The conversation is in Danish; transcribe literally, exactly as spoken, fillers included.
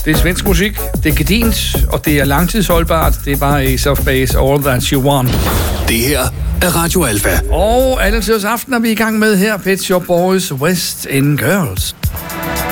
Det er svensk musik, det er gedint, og det er langtidsholdbart. Det er bare Ace of Base, All That You Want. Det her er Radio Alpha. Og alle tiders aften er vi i gang med her, Pet Shop Boys, West End Girls.